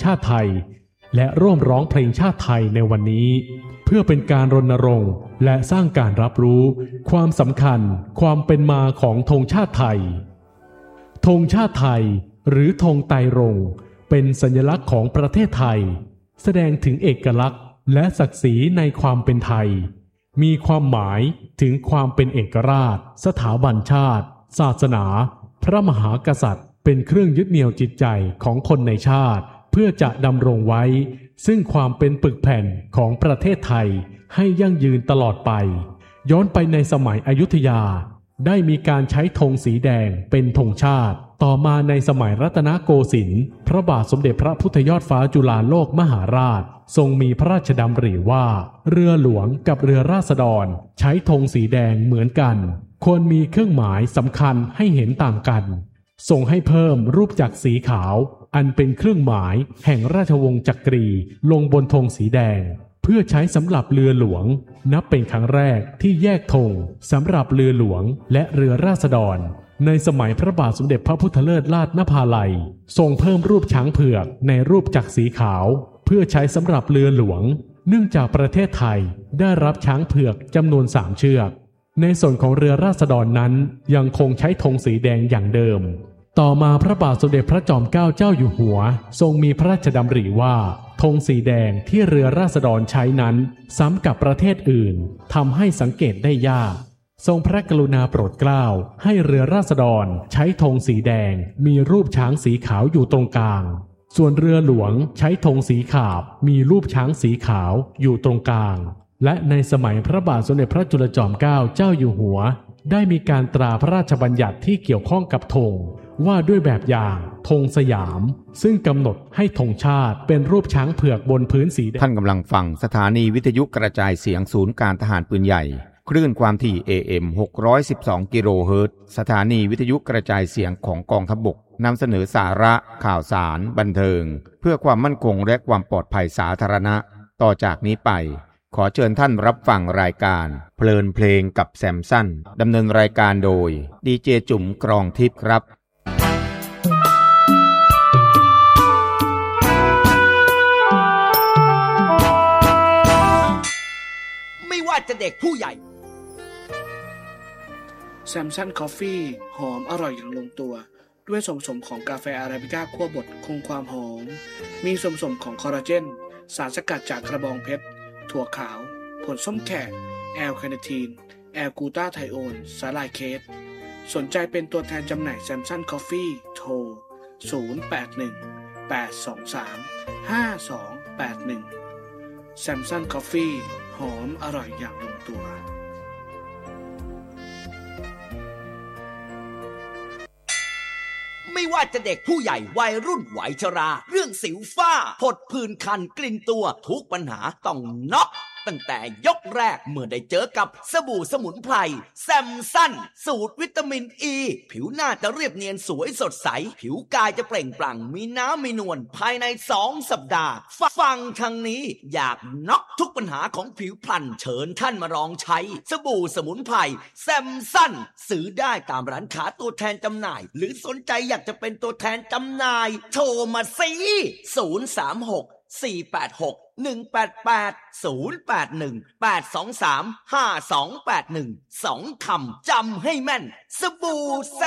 ชาติไทยและร่วมร้องเพลงชาติไทยในวันนี้เพื่อเป็นการรณรงค์และสร้างการรับรู้ความสำคัญความเป็นมาของธงชาติไทยธงชาติไทยหรือธงไตรรงค์เป็นสัญลักษณ์ของประเทศไทยแสดงถึงเอกลักษณ์และศักดิ์ศรีในความเป็นไทยมีความหมายถึงความเป็นเอกราชสถาบันชาติศาสนาพระมหากษัตริย์เป็นเครื่องยึดเหนี่ยวจิตใจของคนในชาติเพื่อจะดำรงไว้ซึ่งความเป็นปึกแผ่นของประเทศไทยให้ยั่งยืนตลอดไปย้อนไปในสมัยอยุธยาได้มีการใช้ธงสีแดงเป็นธงชาติต่อมาในสมัยรัตนโกสินทร์พระบาทสมเด็จพระพุทธยอดฟ้าจุฬาโลกมหาราชทรงมีพระราชดำริว่าเรือหลวงกับเรือราษฎรใช้ธงสีแดงเหมือนกันควรมีเครื่องหมายสำคัญให้เห็นต่างกันทรงให้เพิ่มรูปจักรสีขาวอันเป็นเครื่องหมายแห่งราชวงศ์จักรีลงบนธงสีแดงเพื่อใช้สำหรับเรือหลวงนับเป็นครั้งแรกที่แยกธงสำหรับเรือหลวงและเรือราษฎรในสมัยพระบาทสมเด็จพระพุทธเลิศราชนภาลัยทรงเพิ่มรูปช้างเผือกในรูปจักรสีขาวเพื่อใช้สำหรับเรือหลวงเนื่องจากประเทศไทยได้รับช้างเผือกจำนวน3เชือกในส่วนของเรือราษฎรนั้นยังคงใช้ธงสีแดงอย่างเดิมต่อมาพระบาทสมเด็จพระจอมเกล้าเจ้าอยู่หัวทรงมีพระราชดำริว่าธงสีแดงที่เรือราษฎรใช้นั้นซ้ำกับประเทศอื่นทำให้สังเกตได้ยากทรงพระกรุณาโปรดเกล้าให้เรือราษฎรใช้ธงสีแดงมีรูปช้างสีขาวอยู่ตรงกลางส่วนเรือหลวงใช้ธงสีขาวมีรูปช้างสีขาวอยู่ตรงกลางและในสมัยพระบาทสมเด็จพระจุลจอมเกล้าเจ้าอยู่หัวได้มีการตราพระราชบัญญัติที่เกี่ยวข้องกับธงว่าด้วยแบบอย่างธงสยามซึ่งกำหนดให้ธงชาติเป็นรูปช้างเผือกบนพื้นสีแดงท่านกำลังฟังสถานีวิทยุกระจายเสียงศูนย์การทหารปืนใหญ่คลื่นความถี่ AM 612 กิโลเฮิรตซ์สถานีวิทยุกระจายเสียงของกองทัพบกนำเสนอสาระข่าวสารบันเทิงเพื่อความมั่นคงและความปลอดภัยสาธารณะต่อจากนี้ไปขอเชิญท่านรับฟังรายการเพลินเพลงกับแซมสันดำเนินรายการโดยดีเจจุ๋มกรองทิพย์ครับไม่ว่าจะเด็กผู้ใหญ่แซมสันคอฟฟี่หอมอร่อยอย่างลงตัวด้วยส่วนผสมของกาแฟอาราบิก้าคั่วบดคงความหอมมีส่วนผสมของคอลลาเจนสารสกัดจากกระบองเพชรถั่วขาวผลส้มแขกแอลคาเนทีนแอลกูตาไทโอนสาลายเคสสนใจเป็นตัวแทนจำหน่ายแซมสันคอฟฟี่โทร0818235281แซมสันคอฟฟี่หอมอร่อยอย่างลงตัวไม่ว่าจะเด็กผู้ใหญ่วัยรุ่นวัยชราเรื่องสิวฝ้าผดผื่นคันกลิ่นตัวทุกปัญหาต้องน็อกตั้งแต่ยกแรกเมื่อได้เจอกับสบู่สมุนไพรแซมสันสูตรวิตามินอ e, ีผิวหน้าจะเรียบเนียนสวยสดใสผิวกายจะเปล่งปลั่งมีน้ำมีนวลภายใน2 สัปดาห์ฟังทางนี้อยากน็อกทุกปัญหาของผิวพรรณเชิญท่านมาลองใช้สบู่สมุนไพรแซมสันซื้อได้ตามร้านค้าตัวแทนจำหน่ายหรือสนใจอยากจะเป็นตัวแทนจำหน่ายโทรมาสิ036-486-188 081-823-5281 2 คำจำให้แม่นสบู่